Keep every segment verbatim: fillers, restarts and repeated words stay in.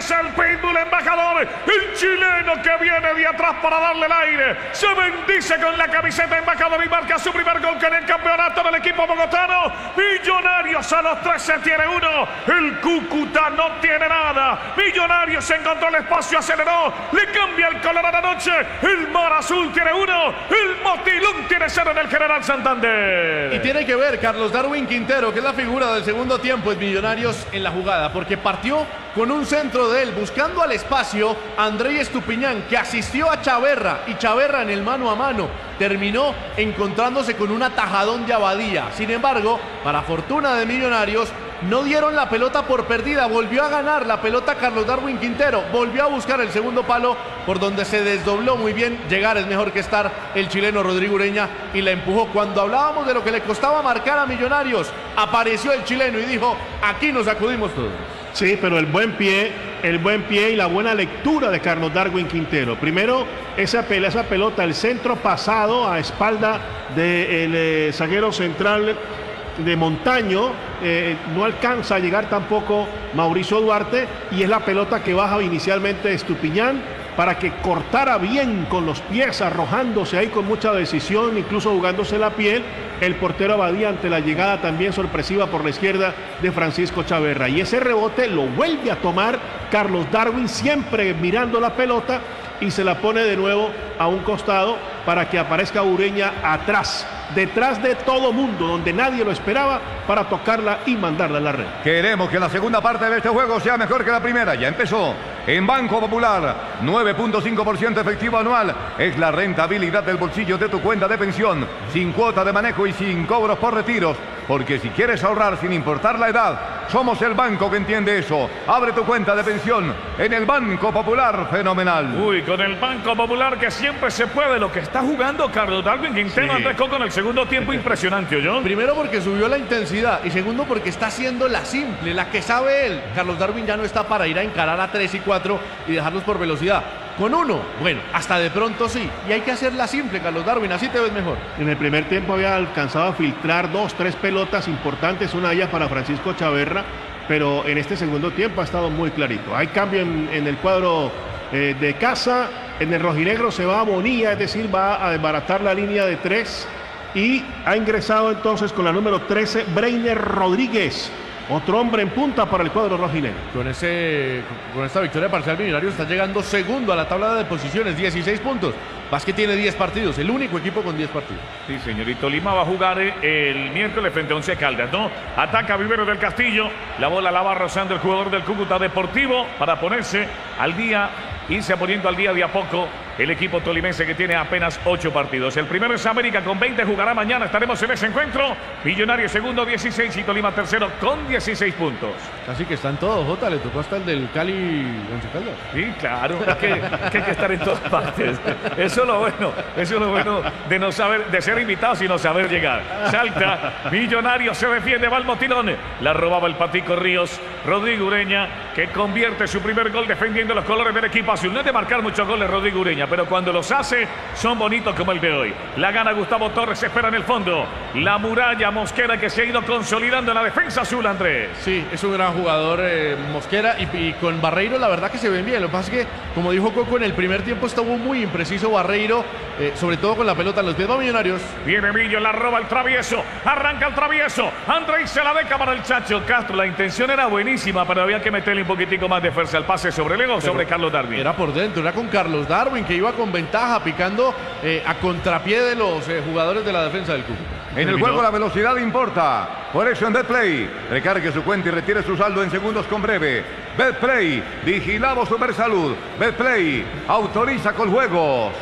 es el pitbull embajador, el chileno que viene de atrás para darle el aire. Se bendice con la camiseta embajador y marca su primer gol con el campeonato del equipo bogotano. Millonarios a los trece tiene uno. El Cúcuta no tiene nada. Millonarios encontró el espacio, aceleró, le cambia el color a la noche. El Mar Azul tiene uno. El Motilón tiene cero en el General Santander. Y tiene que ver Carlos Darwin Quintero, que es la figura del segundo tiempo en Millonarios en la jugada, porque partió con un centro de él, buscando al espacio André Estupiñán, que asistió a Chaverra, y Chaverra en el mano a mano terminó encontrándose con un atajadón de Abadía. Sin embargo, para fortuna de Millonarios, no dieron la pelota por perdida, volvió a ganar la pelota Carlos Darwin Quintero, volvió a buscar el segundo palo por donde se desdobló muy bien. Llegar es mejor que estar el chileno Rodrigo Ureña y la empujó. Cuando hablábamos de lo que le costaba marcar a Millonarios, apareció el chileno y dijo: aquí nos sacudimos todos. Sí, pero el buen pie, el buen pie y la buena lectura de Carlos Darwin Quintero. Primero, esa, pelea, esa pelota, el centro pasado a espalda del eh, zaguero central de Montaño, eh, no alcanza a llegar tampoco Mauricio Duarte, y es la pelota que baja inicialmente Estupiñán para que cortara bien con los pies, arrojándose ahí con mucha decisión, incluso jugándose la piel el portero Abadía ante la llegada también sorpresiva por la izquierda de Francisco Chaverra. Y ese rebote lo vuelve a tomar Carlos Darwin, siempre mirando la pelota, y se la pone de nuevo a un costado para que aparezca Ureña atrás, detrás de todo mundo, donde nadie lo esperaba, para tocarla y mandarla a la red. Queremos que la segunda parte de este juego sea mejor que la primera. Ya empezó. En Banco Popular, nueve punto cinco por ciento efectivo anual. Es la rentabilidad del bolsillo de tu cuenta de pensión, sin cuota de manejo y sin cobros por retiros. Porque si quieres ahorrar sin importar la edad, somos el banco que entiende eso. Abre tu cuenta de pensión en el Banco Popular. Fenomenal. Uy, con el Banco Popular, que siempre se puede. Lo que está jugando Carlos Darwin Quintero, sí. Andrés Coco, en el segundo tiempo, impresionante, ¿yo? Primero porque subió la intensidad, y segundo porque está haciendo la simple, la que sabe él. Carlos Darwin ya no está para ir a encarar a tres y cuatro y dejarlos por velocidad. Con uno, bueno, hasta de pronto sí. Y hay que hacer la simple, Carlos Darwin, así te ves mejor. En el primer tiempo había alcanzado a filtrar dos, tres pelotas importantes, una de ellas para Francisco Chaverra, pero en este segundo tiempo ha estado muy clarito. Hay cambio en, en el cuadro eh, de casa. En el rojinegro se va a Bonilla, es decir, va a desbaratar la línea de tres, y ha ingresado entonces con la número trece Breiner Rodríguez, otro hombre en punta para el cuadro rojinegro. Con, ese, con esta victoria parcial, Millonarios está llegando segundo a la tabla de posiciones, dieciséis puntos. Vázquez tiene diez partidos, el único equipo con diez partidos. Sí, señorito. Lima va a jugar el miércoles frente a Once Caldas, ¿no? Ataca Vivero del Castillo, la bola la va rozando el jugador del Cúcuta Deportivo para ponerse al día, irse poniendo al día de a poco el equipo tolimense, que tiene apenas ocho partidos. El primero es América con veinte, jugará mañana, estaremos en ese encuentro. Millonarios segundo, dieciséis, y Tolima tercero con dieciséis puntos. Así que están todos, Jota, le tocó hasta el del Cali Once Caldas. Sí, claro, es que, que hay que estar en todas partes. Eso es lo bueno, eso es lo bueno de no saber, de ser invitados y no saber llegar. Salta, Millonarios se defiende, va al motilón, la robaba el Patico Ríos, Rodrigo Ureña, que convierte su primer gol defendiendo los colores del equipo azul. No es de marcar muchos goles Rodrigo Ureña, pero cuando los hace son bonitos como el de hoy. La gana Gustavo Torres, se espera en el fondo. La muralla Mosquera, que se ha ido consolidando en la defensa azul, Andrés. Sí, es un gran jugador eh, Mosquera, y, y con Barreiro la verdad que se ven bien. Lo que pasa es que, como dijo Coco, en el primer tiempo estuvo muy impreciso Barreiro, eh, sobre todo con la pelota en los pies. Va Millonarios. Viene Millo, la roba el travieso, arranca el travieso, Andrés se la deja para el Chacho Castro. La intención era buenísima, pero había que meterle un poquitico más de fuerza al pase sobre Lego, sobre Carlos Darwin. Era por dentro, era con Carlos Darwin, que iba con ventaja, picando eh, a contrapié de los eh, jugadores de la defensa del Cúcuta. En el juego la velocidad importa. Por eso en Betplay, recargue su cuenta y retire su saldo en segundos con Breve. Betplay, vigilado Supersalud. Betplay, autoriza con juegos.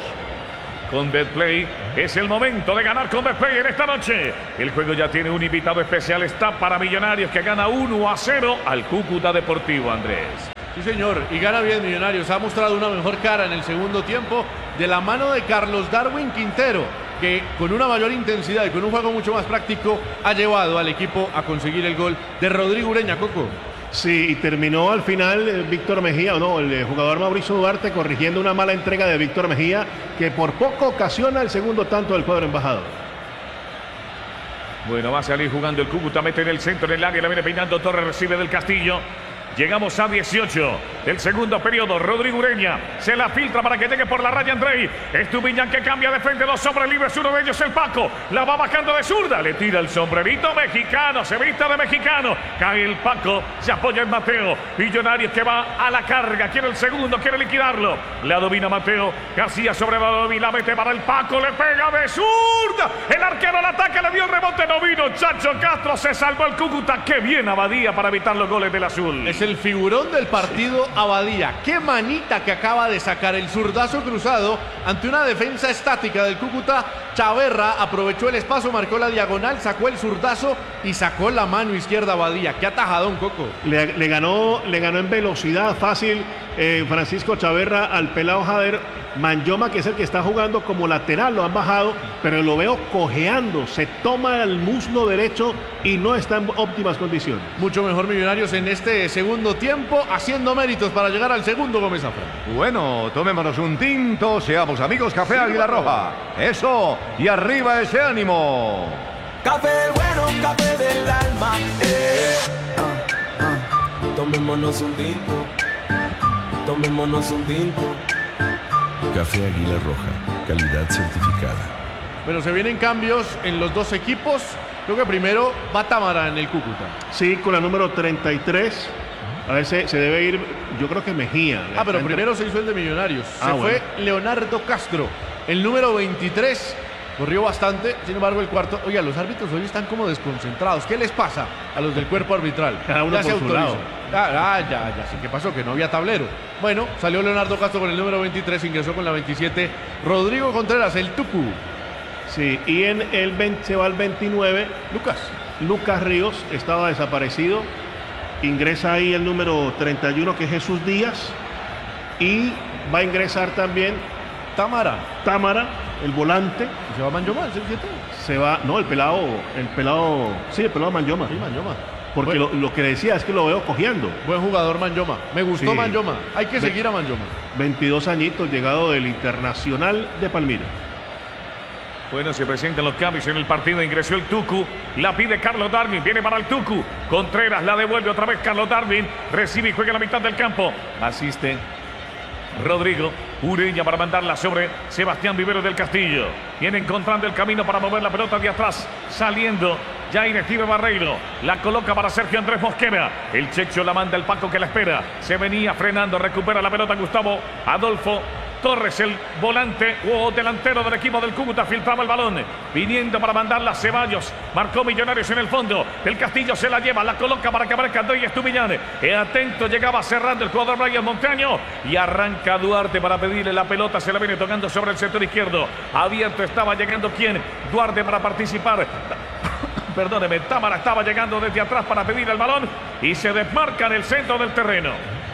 Con Betplay es el momento de ganar con Betplay en esta noche. El juego ya tiene un invitado especial, está para Millonarios, que gana uno a cero al Cúcuta Deportivo, Andrés. Sí, señor, y gana bien Millonarios. Ha mostrado una mejor cara en el segundo tiempo, de la mano de Carlos Darwin Quintero, que con una mayor intensidad y con un juego mucho más práctico ha llevado al equipo a conseguir el gol de Rodrigo Ureña. Coco. Sí, y terminó al final eh, Víctor Mejía, o no, el eh, jugador Mauricio Duarte, corrigiendo una mala entrega de Víctor Mejía, que por poco ocasiona el segundo tanto del cuadro embajador. Bueno, va a salir jugando el Cúcuta, mete en el centro, en el área, la viene peinando Torres, recibe del Castillo. Llegamos a dieciocho. del segundo periodo. Rodrigo Ureña se la filtra para que llegue por la raya Andrei. Estupiñán que cambia de frente, dos hombres libres, uno de ellos el Paco. La va bajando de zurda, le tira el sombrerito mexicano, se vista de mexicano. Cae el Paco, se apoya en Mateo. Millonarios que va a la carga, quiere el segundo, quiere liquidarlo. La domina Mateo. García sobre la domina, la mete para el Paco, le pega de zurda. El arquero al ataque, le dio el rebote, no vino. Chacho Castro, se salvó el Cúcuta. Qué bien Abadía para evitar los goles del azul. Es el figurón del partido Abadía. Qué manita que acaba de sacar el zurdazo cruzado ante una defensa estática del Cúcuta. Chaverra aprovechó el espacio, marcó la diagonal, sacó el zurdazo y sacó la mano izquierda Abadía. Qué atajadón, Coco. Le, le ganó, le ganó en velocidad fácil eh, Francisco Chaverra al pelado Jader. Manyoma, que es el que está jugando como lateral, lo han bajado, pero lo veo cojeando, se toma el muslo derecho y no está en óptimas condiciones. Mucho mejor Millonarios en este segundo tiempo, haciendo méritos para llegar al segundo, Gómez Zafra. Bueno, tomémonos un tinto, seamos amigos, Café Águila Roja. Eso, y arriba ese ánimo. Café bueno, café del alma. Eh. Ah, ah. Tomémonos un tinto, tomémonos un tinto. Café Águila Roja, calidad certificada. Bueno, se vienen cambios en los dos equipos. Creo que primero va Támara en el Cúcuta. Sí, con la número treinta y tres. A ver, se, se debe ir, yo creo que Mejía. Ah, pero primero se hizo el de Millonarios. Se Ah, fue bueno. Leonardo Castro, el número veintitrés. Corrió bastante, sin embargo el cuarto. Oiga, los árbitros hoy están como desconcentrados. ¿Qué les pasa a los del cuerpo arbitral? Cada uno Ya se por su autorizó. lado. Ah, ah, ya, ya, sí, ¿qué pasó? Que no había tablero. Bueno, salió Leonardo Castro con el número veintitrés, ingresó con la veintisiete. Rodrigo Contreras, el Tucu. Sí, y en el veinte, se va al veintinueve. Lucas. Lucas Ríos estaba desaparecido. Ingresa ahí el número treinta y uno, que es Jesús Díaz. Y va a ingresar también Támara. Támara, el volante. ¿Y se va Manyoma, el siete? Se va, no, el pelado, el pelado, sí, el pelado Manyoma. Sí, Manyoma. Porque Bueno. lo, lo que decía es que lo veo cojeando. Buen jugador Manyoma. Me gustó Sí. Manyoma. Hay que Ve- seguir a Manyoma. veintidós añitos, llegado del Internacional de Palmira. Bueno, se presentan los cambios en el partido. Ingresó el Tucu. La pide Carlos Darwin. Viene para el Tucu. Contreras la devuelve otra vez Carlos Darwin. Recibe y juega en la mitad del campo. Asiste Rodrigo Ureña para mandarla sobre Sebastián Vivero del Castillo. Viene encontrando el camino para mover la pelota de atrás. Saliendo Jair Steve Barreiro. La coloca para Sergio Andrés Mosquera. El Checho la manda el Paco que la espera. Se venía frenando. Recupera la pelota Gustavo Adolfo Torres, el volante o delantero del equipo del Cúcuta, filtraba el balón, viniendo para mandarla a Ceballos, marcó Millonarios en el fondo, el Castillo se la lleva, la coloca para que aparezca Andrés Estupiñán, eh, atento, llegaba cerrando el jugador Brian Montaño, y arranca Duarte para pedirle la pelota, se la viene tocando sobre el sector izquierdo, abierto estaba llegando quien, Duarte para participar, perdóneme, Támara estaba llegando desde atrás para pedir el balón, y se desmarca en el centro del terreno,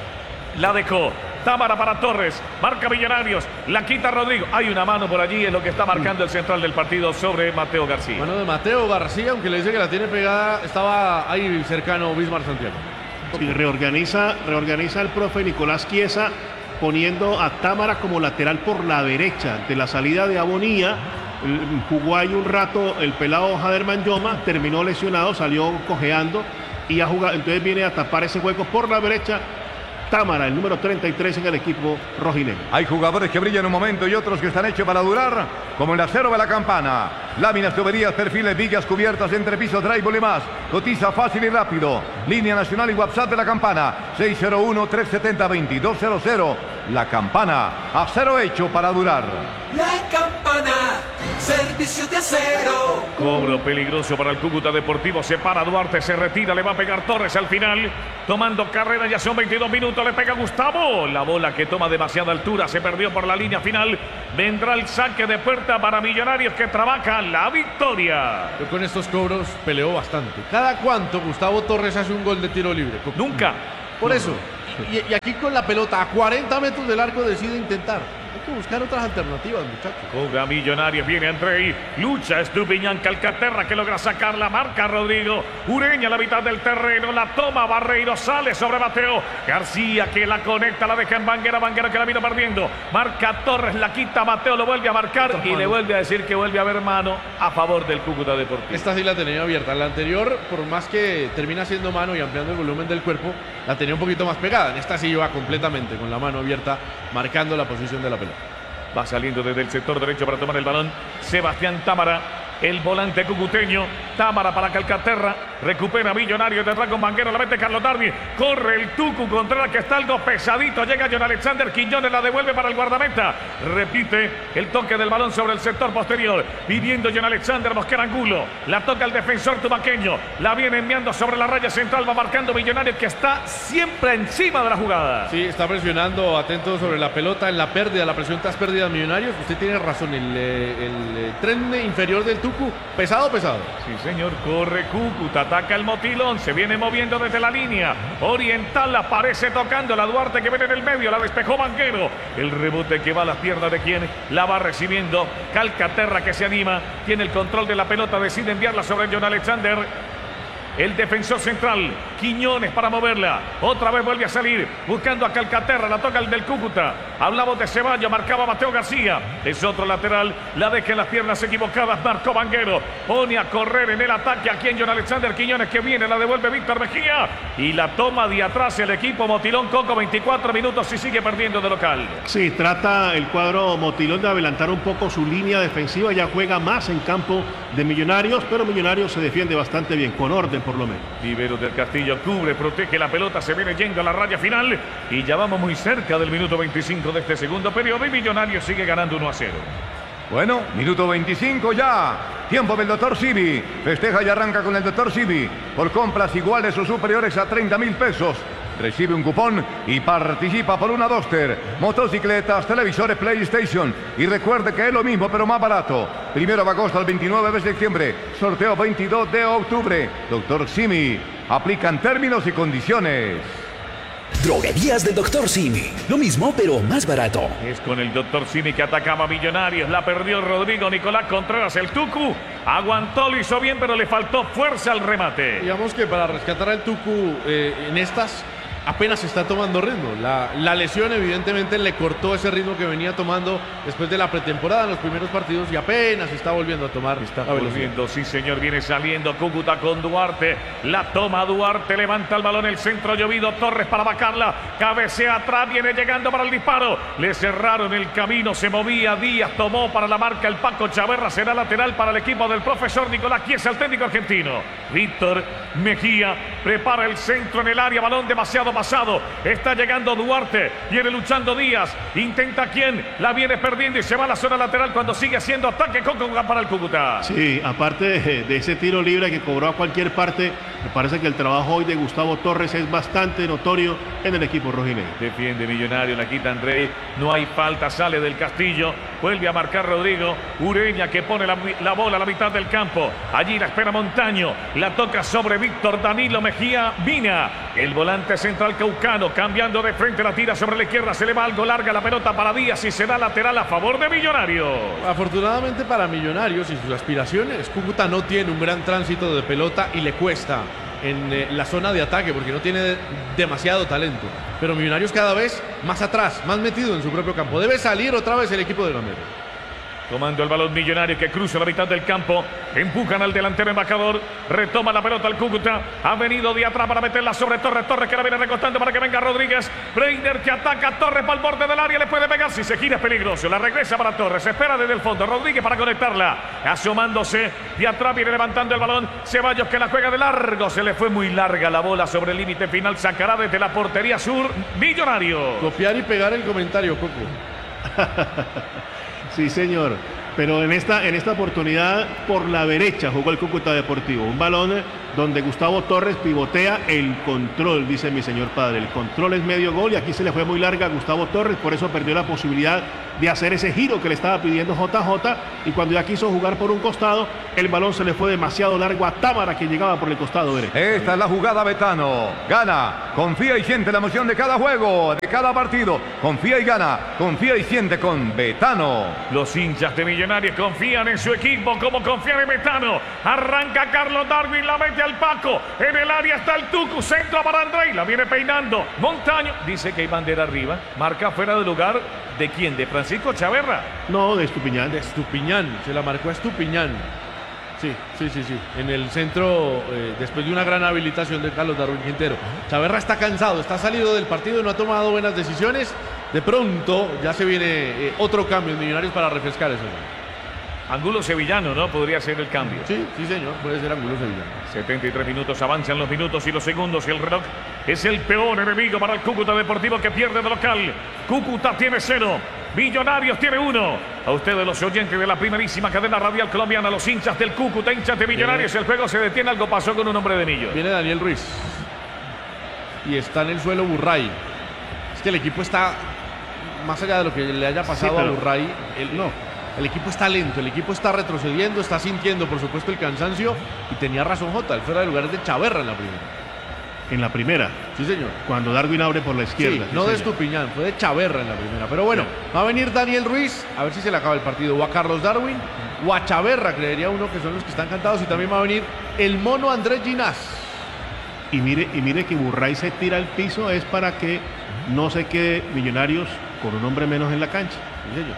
la dejó Támara para Torres, marca Millonarios, la quita Rodrigo. Hay una mano por allí, es lo que está marcando el central del partido sobre Mateo García. Mano de Mateo García, aunque le dice que la tiene pegada, estaba ahí cercano Bismar Santiago. Sí, reorganiza, reorganiza el profe Nicolás Chiesa, poniendo a Támara como lateral por la derecha, ante la salida de Abonía. El- Jugó ahí un rato el pelado Jader Manyoma, terminó lesionado, salió cojeando y ha jugado, entonces viene a tapar ese hueco por la derecha. Támara, el número treinta y tres en el equipo rojinegro. Hay jugadores que brillan un momento y otros que están hechos para durar, como el acero de la Campana. Láminas, tuberías, perfiles, vigas, cubiertas, entrepisos, drywall y más. Cotiza fácil y rápido. Línea nacional y WhatsApp de la Campana. seis cero uno, tres siete cero, dos dos cero cero. La Campana, acero hecho para durar. La Campana, servicio de acero. Cobro peligroso para el Cúcuta Deportivo. Se para Duarte, se retira, le va a pegar Torres al final. Tomando carrera, ya son veintidós minutos. Le pega Gustavo. La bola que toma demasiada altura se perdió por la línea final. Vendrá el saque de puerta para Millonarios que trabaja la victoria. Yo con estos cobros peleo bastante. ¿Cada cuánto Gustavo Torres hace un gol de tiro libre? Nunca. Por eso. Y, y aquí con la pelota a cuarenta metros del arco decide intentar. Hay que buscar otras alternativas, muchachos. Juega Millonarios, viene Andrei, lucha Estupiñán, Calcaterra que logra sacar la marca Rodrigo, Ureña a la mitad del terreno, la toma Barreiro, sale sobre Mateo, García que la conecta, la deja en Banguera, Banguera que la vino perdiendo, marca Torres, la quita Mateo, lo vuelve a marcar y le vuelve a decir que vuelve a haber mano a favor del Cúcuta Deportivo. Esta sí la tenía abierta, la anterior, por más que termina siendo mano y ampliando el volumen del cuerpo, la tenía un poquito más pegada. En esta sí iba completamente con la mano abierta, marcando la posición de la pelota. Va saliendo desde el sector derecho para tomar el balón Sebastián Támara, el volante cucuteño. Támara para Calcaterra, recupera Millonarios detrás con Banguero, la mete Carlos Darby, corre el Tucu Contreras que está algo pesadito, llega John Alexander Quiñones, la devuelve para el guardameta, repite el toque del balón sobre el sector posterior, pidiendo John Alexander Mosquera Angulo, la toca el defensor tubaqueño, la viene enviando sobre la raya central, va marcando Millonarios que está siempre encima de la jugada. Sí, está presionando, atento sobre la pelota, en la pérdida, la presión tras pérdida de Millonarios. Usted tiene razón, el, el, el tren inferior del Tucu, pesado, pesado. Sí, señor, corre Cúcuta, ataca el Motilón, se viene moviendo desde la línea oriental, aparece tocando la Duarte que viene en el medio, la despejó Banquero, el rebote que va a las piernas de quien la va recibiendo, Calcaterra que se anima, tiene el control de la pelota, decide enviarla sobre John Alexander. El defensor central, Quiñones para moverla. Otra vez vuelve a salir, buscando a Calcaterra, la toca el del Cúcuta. Hablamos de Ceballos, marcaba Mateo García. Es otro lateral, la deja en las piernas equivocadas, marcó Banguero. Pone a correr en el ataque aquí en John Alexander Quiñones que viene, la devuelve Víctor Mejía. Y la toma de atrás el equipo Motilón Coco, veinticuatro minutos y sigue perdiendo de local. Sí, trata el cuadro Motilón de adelantar un poco su línea defensiva, ya juega más en campo de Millonarios, pero Millonarios se defiende bastante bien, con orden por lo menos. Rivero del Castillo cubre, protege la pelota, se viene yendo a la raya final y ya vamos muy cerca del minuto veinticinco de este segundo periodo y Millonarios sigue ganando uno a cero. Bueno, minuto veinticinco ya. Tiempo del doctor Sibi. Festeja y arranca con el doctor Sibi. Por compras iguales o superiores a treinta mil pesos. Recibe un cupón y participa por una Duster, motocicletas, televisores, PlayStation. Y recuerde que es lo mismo pero más barato. Primero de agosto al veintinueve de septiembre. Sorteo veintidós de octubre. doctor Simi. Aplican términos y condiciones. Droguerías del doctor Simi. Lo mismo, pero más barato. Es con el doctor Simi que atacaba a Millonarios. La perdió Rodrigo Nicolás Contreras. El Tucu aguantó, lo hizo bien, pero le faltó fuerza al remate. Digamos que para rescatar al Tucu eh, en estas apenas está tomando ritmo. La, la lesión evidentemente le cortó ese ritmo que venía tomando después de la pretemporada en los primeros partidos y apenas está volviendo a tomar. Está volviendo, sí señor, viene saliendo Cúcuta con Duarte. La toma Duarte, levanta el balón, el centro llovido, Torres para vacarla, cabecea atrás, viene llegando para el disparo. Le cerraron el camino, se movía Díaz, tomó para la marca el Paco Chaverra, será lateral para el equipo del profesor Nicolás Chiesa, el técnico argentino. Víctor Mejía prepara el centro en el área, balón demasiado pasado, está llegando Duarte, viene luchando Díaz, intenta quién, la viene perdiendo y se va a la zona lateral cuando sigue haciendo ataque con para el Cúcuta. Sí, aparte de, de ese tiro libre que cobró a cualquier parte, me parece que el trabajo hoy de Gustavo Torres es bastante notorio en el equipo rojinegro. Defiende Millonario, la quita André, no hay falta, sale del Castillo, vuelve a marcar Rodrigo, Ureña que pone la, la bola a la mitad del campo, allí la espera Montaño, la toca sobre Víctor Danilo Mejía Mina, el volante central caucano, cambiando de frente, la tira sobre la izquierda, se le va algo larga la pelota para Díaz y se da lateral a favor de Millonarios. Afortunadamente para Millonarios y sus aspiraciones, Cúcuta no tiene un gran tránsito de pelota y le cuesta en eh, la zona de ataque porque no tiene de, demasiado talento. Pero Millonarios cada vez más atrás, más metido en su propio campo. Debe salir otra vez el equipo de Gamero. Tomando el balón Millonario que cruza la mitad del campo, empujan al delantero embajador, retoma la pelota al Cúcuta, ha venido de atrás para meterla sobre Torres, Torres que la viene recostando para que venga Rodríguez, Breiner que ataca, Torres para el borde del área, le puede pegar, si se gira es peligroso, la regresa para Torres, se espera desde el fondo, Rodríguez para conectarla, asomándose, de atrás viene levantando el balón, Ceballos que la juega de largo, se le fue muy larga la bola sobre el límite final, sacará desde la portería sur, Millonario. Copiar y pegar el comentario, Coco. Sí, señor. Pero en esta, en esta oportunidad, por la derecha jugó el Cúcuta Deportivo. Un balón donde Gustavo Torres pivotea el control, dice mi señor padre. El control es medio gol y aquí se le fue muy larga a Gustavo Torres, por eso perdió la posibilidad de hacer ese giro que le estaba pidiendo J J, y cuando ya quiso jugar por un costado, el balón se le fue demasiado largo a Tábara, que llegaba por el costado derecho. Esta es la jugada Betano. Gana, confía y siente la emoción de cada juego, de cada partido. Confía y gana, confía y siente con Betano. Los hinchas de Millonarios confían en su equipo como confían en Betano. Arranca Carlos Darwin, la mete al Paco. En el área está el Tucu, centro para Andrei, la viene peinando. Montaño, dice que hay bandera arriba. Marca fuera de lugar. ¿De quién? ¿De Francisco Chaverra? No, de Estupiñán. De Estupiñán, se la marcó a Estupiñán. Sí, sí, sí, sí. En el centro, eh, después de una gran habilitación de Carlos Darwin Quintero. Chaverra está cansado, está salido del partido y no ha tomado buenas decisiones. De pronto ya se viene eh, otro cambio en Millonarios para refrescar eso. Angulo Sevillano, ¿no? Podría ser el cambio. Sí, sí, señor, puede ser Angulo Sevillano. setenta y tres minutos, avanzan los minutos y los segundos y el reloj es el peor enemigo para el Cúcuta Deportivo, que pierde de local. Cúcuta tiene cero, Millonarios tiene uno. A ustedes, los oyentes de la primerísima cadena radial colombiana, los hinchas del Cúcuta, hinchas de Millonarios, Viene. el juego se detiene, algo pasó con un hombre de Millo. Viene Daniel Ruiz y está en el suelo Burray. Es que el equipo está, más allá de lo que le haya pasado Sí, pero- a Burray, el, no, el equipo está lento, el equipo está retrocediendo, está sintiendo por supuesto el cansancio, y tenía razón Jota, el fuera de lugar es de Chaverra en la primera. En la primera, Sí, señor. cuando Darwin abre por la izquierda. Sí, sí, no de señor. Estupiñán, fue de Chaverra en la primera. Pero bueno, va a venir Daniel Ruiz, a ver si se le acaba el partido. O a Carlos Darwin, o a Chaverra, creería uno que son los que están cantados. Y también va a venir el mono Andrés Ginás. Y mire, y mire que Burray se tira al piso es para que no se quede Millonarios con un hombre menos en la cancha. Sí, señor.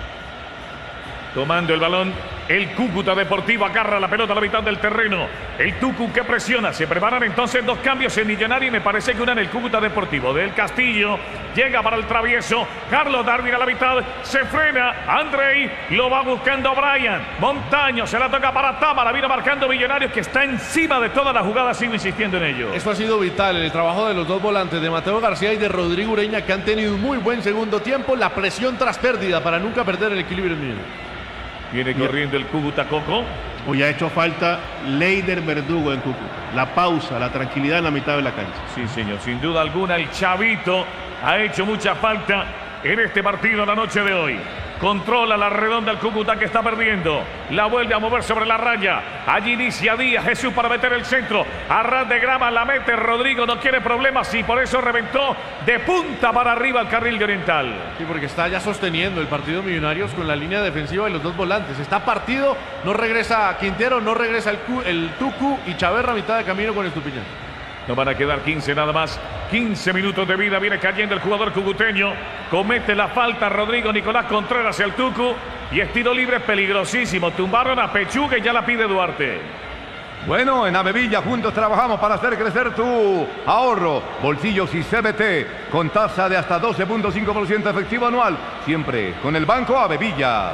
Tomando el balón, el Cúcuta Deportivo agarra la pelota a la mitad del terreno. El Tucu que presiona. Se preparan entonces dos cambios en Millonario y me parece que una en el Cúcuta Deportivo. Del Castillo llega para el travieso. Carlos Darwin a la mitad. Se frena. Andrei lo va buscando Brian. Montaño se la toca para Tábara. Vino marcando Millonarios, que está encima de toda la jugada. Sigo insistiendo en ello. Eso ha sido vital, el trabajo de los dos volantes, de Mateo García y de Rodrigo Ureña, que han tenido un muy buen segundo tiempo. La presión tras pérdida para nunca perder el equilibrio en Millonarios. Viene corriendo el Cúcuta Coco. Hoy ha hecho falta Leider Verdugo en Cúcuta. La pausa, la tranquilidad en la mitad de la cancha. Sí, señor, sin duda alguna el Chavito ha hecho mucha falta en este partido la noche de hoy. Controla la redonda el Cúcuta, que está perdiendo. La vuelve a mover sobre la raya. Allí inicia Díaz, Jesús para meter el centro. A ras de grama la mete Rodrigo, no quiere problemas y por eso reventó de punta para arriba el carril de Oriental. Sí, porque está ya sosteniendo el partido Millonarios con la línea defensiva y los dos volantes. Está partido, no regresa Quintero, no regresa el, Cu- el Tucu, y Chaverra a mitad de camino con Estupiñán. No van a quedar quince nada más. quince minutos de vida. Viene cayendo el jugador cucuteño. Comete la falta Rodrigo Nicolás Contreras, el Tucu. Y es tiro libre peligrosísimo. Tumbaron a Pechuga y ya la pide Duarte. Bueno, en Avevilla juntos trabajamos para hacer crecer tu ahorro. Bolsillos y C B T con tasa de hasta doce punto cinco por ciento efectivo anual. Siempre con el Banco Avevilla.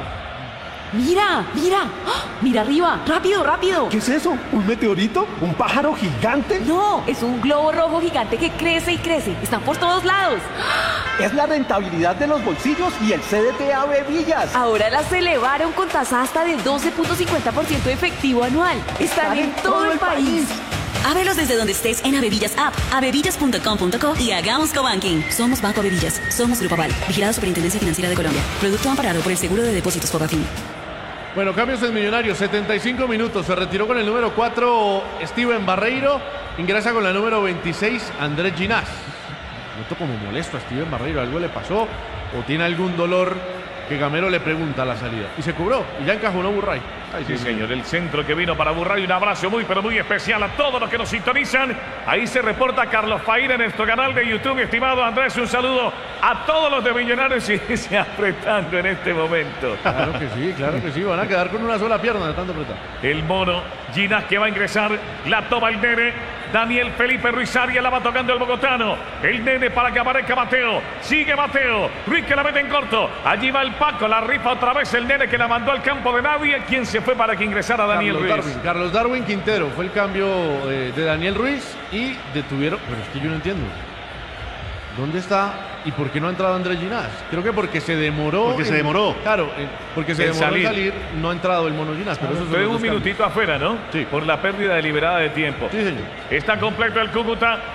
Mira, mira, ¡ah! Mira arriba, rápido, rápido. ¿Qué es eso? ¿Un meteorito? ¿Un pájaro gigante? No, es un globo rojo gigante que crece y crece. Están por todos lados. Es la rentabilidad de los bolsillos y el C D T Avevillas. Ahora las elevaron con tasa hasta del doce punto cincuenta por ciento efectivo anual. Están en todo el país. Ábrelos desde donde estés en Avevillas App, avevillas punto com punto co y hagamos cobanking. Somos Banco Avevillas. Somos Grupo Aval. Vigilado Superintendencia Financiera de Colombia. Producto amparado por el Seguro de Depósitos Fogafín. Bueno, cambios en Millonarios, setenta y cinco minutos. Se retiró con el número cuatro Steven Barreiro. Ingresa con la número veintiséis Andrés Ginás. Noto como molesto a Steven Barreiro. Algo le pasó o tiene algún dolor, que Gamero le pregunta a la salida. Y se cobró y ya encajonó Burray. Ay, Sí, señor, el centro que vino para Burray. Un abrazo muy, pero muy especial a todos los que nos sintonizan. Ahí se reporta Carlos Faíra en nuestro canal de YouTube. Estimado Andrés, un saludo a todos los de Millonarios y se apretando en este momento. Claro que sí, claro que sí. Van a quedar con una sola pierna de tanto apretar. El mono Ginás que va a ingresar. La toma el nene. Daniel Felipe Ruiz Arias la va tocando el bogotano. El nene para que aparezca Mateo. Sigue Mateo. Ruiz que la mete en corto. Allí va el Paco. La rifa otra vez el nene que la mandó al campo de nadie. ¿Quién se fue para que ingresara Daniel Carlos Ruiz? Darwin, Carlos Darwin Quintero fue el cambio eh, de Daniel Ruiz y detuvieron. Pero es que yo no entiendo. ¿Dónde está y por qué no ha entrado Andrés Ginás? Creo que porque se demoró. Porque en- se demoró. Claro, eh, porque se En demoró salir. en salir, no ha entrado el mono Ginás. Pero eso Fue un minutito afuera, ¿no? Sí. Por la pérdida deliberada de tiempo. Sí, señor. Está completo el Cúcuta.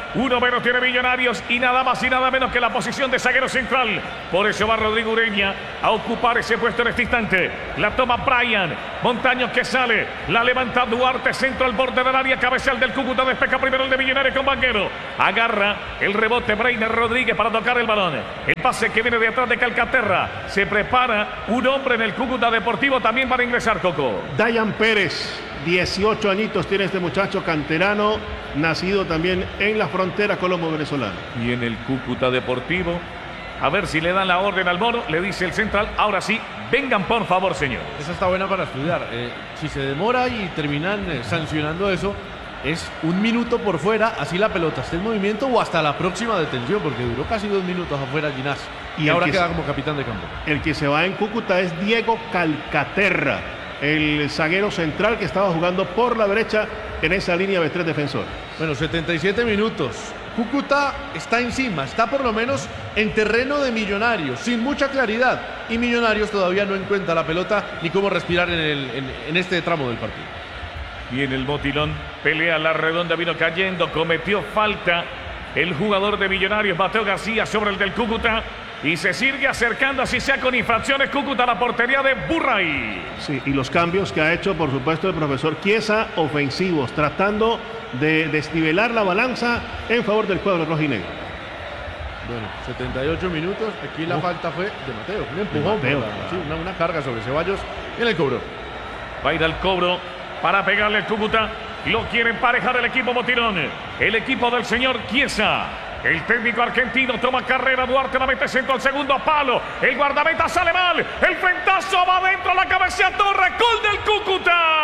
Uno menos tiene Millonarios y nada más y nada menos que la posición de zaguero central. Por eso va Rodrigo Ureña a ocupar ese puesto en este instante. La toma Brian. Montaños que sale. La levanta Duarte. Centro al borde del área. Cabezal del Cúcuta. Despeja primero el de Millonarios con Banguero. Agarra el rebote Breiner Rodríguez para tocar el balón. El pase que viene de atrás de Calcaterra. Se prepara un hombre en el Cúcuta Deportivo también para ingresar, Coco. Dayan Pérez. dieciocho añitos tiene este muchacho canterano, nacido también en la frontera colombo-venezolana. Y en el Cúcuta Deportivo, a ver si le dan la orden al mono, le dice el central, ahora sí, vengan por favor, señor. Esa está buena para estudiar. Eh, si se demora y terminan eh, sancionando eso, es un minuto por fuera, así la pelota está en movimiento o hasta la próxima detención, porque duró casi dos minutos afuera Ginás. Y, y ahora queda se, como capitán de campo. El que se va en Cúcuta es Diego Calcaterra, el zaguero central que estaba jugando por la derecha en esa línea de tres defensores. Bueno, setenta y siete minutos. Cúcuta está encima, está por lo menos en terreno de Millonarios, sin mucha claridad. Y Millonarios todavía no encuentra la pelota ni cómo respirar en, el, en, en este tramo del partido. Viene el botilón, pelea la redonda, vino cayendo, cometió falta el jugador de Millonarios, Mateo García, sobre el del Cúcuta. Y se sigue acercando, así sea con infracciones, Cúcuta a la portería de Burray. Sí, y los cambios que ha hecho, por supuesto, el profesor Chiesa, ofensivos, tratando de desnivelar la balanza en favor del cuadro rojinegro. Bueno, setenta y ocho minutos, aquí la oh. falta fue de Mateo, un empujón, Mateo, la, sí, una, una carga sobre Ceballos en el cobro. Va a ir al cobro para pegarle el Cúcuta, lo quiere emparejar el equipo Botirón, el equipo del señor Chiesa. El técnico argentino toma carrera, Duarte la mete centro al segundo palo. El guardameta sale mal. El frentazo va adentro, la cabeza Torres. Gol del Cúcuta.